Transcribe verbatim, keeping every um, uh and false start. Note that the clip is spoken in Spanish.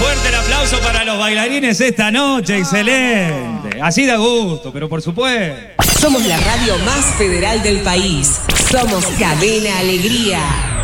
Fuerte el aplauso para los bailarines esta noche, excelente. Así da gusto, pero por supuesto. Somos la radio más federal del país. Somos Cadena Alegría.